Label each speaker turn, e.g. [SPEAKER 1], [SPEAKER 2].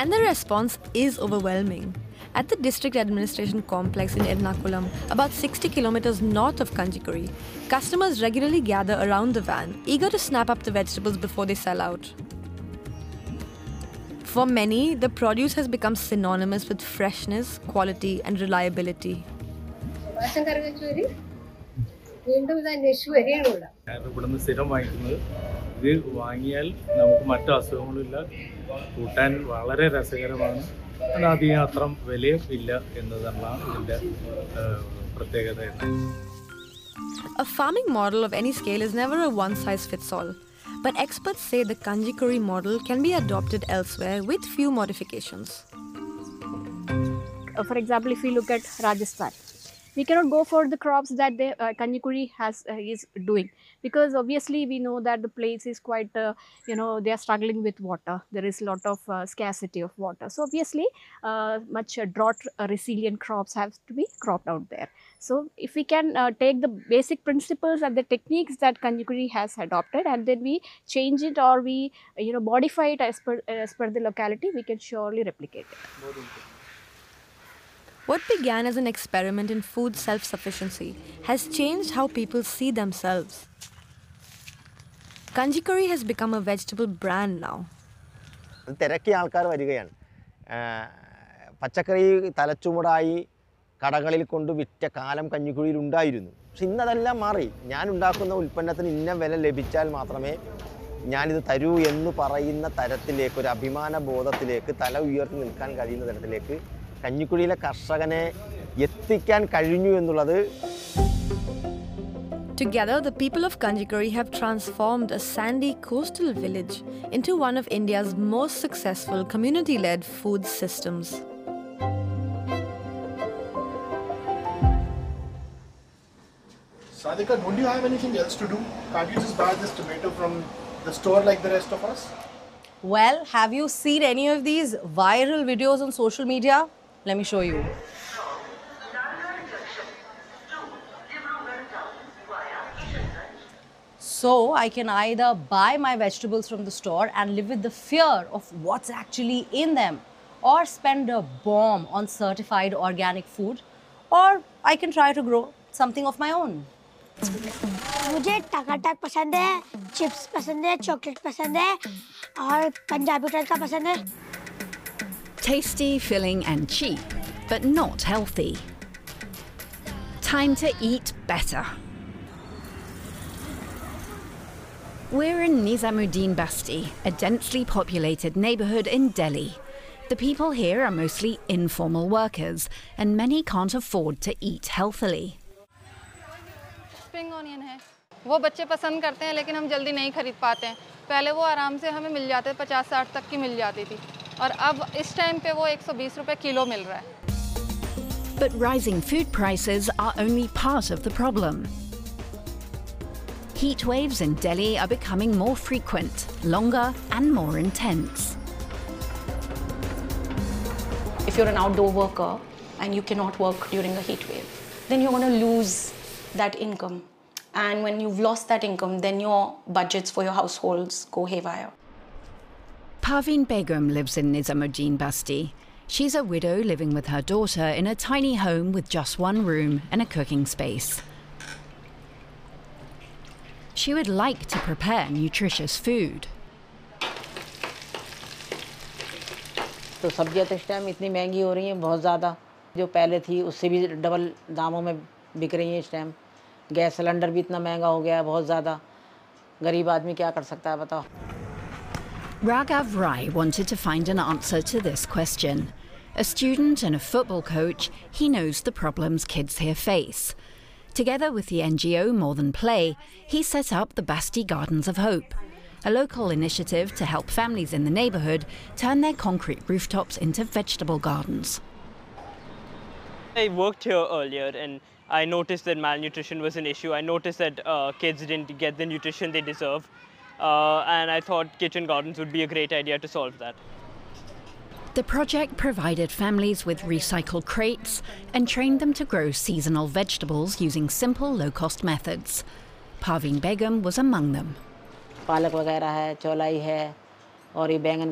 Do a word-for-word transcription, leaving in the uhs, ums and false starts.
[SPEAKER 1] And the response is overwhelming. At the district administration complex in Ernakulam, about sixty kilometers north of Kanjikuri, customers regularly gather around the van, eager to snap up the vegetables before they sell out. For many, the produce has become synonymous with freshness, quality, and reliability. A farming model of any scale is never a one-size-fits-all. But experts say the Kanjikuri model can be adopted elsewhere with few modifications.
[SPEAKER 2] Uh, for example, if we look at Rajasthan, we cannot go for the crops that the uh, Kanjikuri has uh, is doing, because obviously we know that the place is quite, uh, you know, they are struggling with water. There is a lot of uh, scarcity of water. So obviously, uh, much uh, drought uh, resilient crops have to be cropped out there. So if we can uh, take the basic principles and the techniques that Kanjikuri has adopted, and then we change it or we, uh, you know, modify it as per as per the locality, we can surely replicate it.
[SPEAKER 1] What began as an experiment in food self-sufficiency has changed how people see themselves. Kanjikuri has become a vegetable brand now.
[SPEAKER 3] തിരക്കിയ ആൾക്കാർ വരികയാണ്. പച്ചക്കറി തലച്ചുമടായി കടകളിൽ കൊണ്ട് വിറ്റ കാലം കഞ്ഞിക്കുഴിയിൽ ഉണ്ടായിരുന്നു. പക്ഷെ ഇന്നതെല്ലാം മാറി. ഞാൻ ഉണ്ടാക്കുന്ന ഉൽപ്പന്നത്തിന് ഇന്ന വില ലഭിച്ചാൽ മാത്രമേ ഞാനിത് തരൂ എന്ന് പറയുന്ന തരത്തിലേക്ക്, ഒരു അഭിമാന ബോധത്തിലേക്ക്, തല ഉയർത്തി നിൽക്കാൻ കഴിയുന്ന തരത്തിലേക്ക് കഞ്ഞിക്കുഴിയിലെ കർഷകനെ എത്തിക്കാൻ കഴിഞ്ഞു എന്നുള്ളത്.
[SPEAKER 1] Together, the people of Kanjikuri have transformed a sandy coastal village into one of India's most successful community-led food systems.
[SPEAKER 4] Sadhika, don't you have anything else to do? Can't you just buy this tomato from the store like the rest of us?
[SPEAKER 5] Well, have you seen any of these viral videos on social media? Let me show you. So I can either buy my vegetables from the store and live with the fear of what's actually in them, or spend a bomb on certified organic food, or I can try to grow something of my own.
[SPEAKER 6] मुझे टकाटक पसंद है, chips पसंद है, chocolate पसंद है, और पंजाबी तड़का पसंद है.
[SPEAKER 7] Tasty, filling and cheap, but not healthy. Time to eat better. We're in Nizamuddin Basti, a densely populated neighbourhood in Delhi. The people here are mostly informal workers, and many can't afford to eat healthily.
[SPEAKER 8] Spring onion है, वो बच्चे पसंद करते हैं, लेकिन हम जल्दी नहीं खरीद पाते हैं. पहले वो आराम से हमें मिल जाते, पचास साठ तक की मिल जाती थी, और अब इस टाइम पे वो एक सौ बीस रुपए किलो मिल रहा है.
[SPEAKER 7] But rising food prices are only part of the problem. Heat waves in Delhi are becoming more frequent, longer and more intense.
[SPEAKER 9] If you're an outdoor worker and you cannot work during a heat wave, then you're going to lose that income. And when you've lost that income, then your budgets for your households go haywire.
[SPEAKER 7] Parveen Begum lives in Nizamuddin Basti. She's a widow living with her daughter in a tiny home with just one room and a cooking space. She would like to prepare nutritious food.
[SPEAKER 10] तो सब्जियां तो इस time इतनी महंगी हो रही हैं, बहुत ज़्यादा. जो पहले थी उससे भी डबल दामों में बिक रही हैं इस टाइम. गैस सिलेंडर भी इतना महंगा हो गया है, बहुत ज़्यादा. गरीब आदमी क्या कर सकता है बताओ.
[SPEAKER 7] Raghav Rai wanted to find an answer to this question. A student and a football coach, he knows the problems kids here face. Together with the N G O More Than Play, he set up the Basti Gardens of Hope, a local initiative to help families in the neighbourhood turn their concrete rooftops into vegetable gardens.
[SPEAKER 11] I worked here earlier and I noticed that malnutrition was an issue. I noticed that uh, kids didn't get the nutrition they deserve. Uh, and I thought kitchen gardens would be a great idea to solve that.
[SPEAKER 7] The project provided families with recycled crates and trained them to grow seasonal vegetables using simple, low-cost methods. Parveen Begum was among them.
[SPEAKER 10] पालक वगैरह है, चौलाई है, और ये बैंगन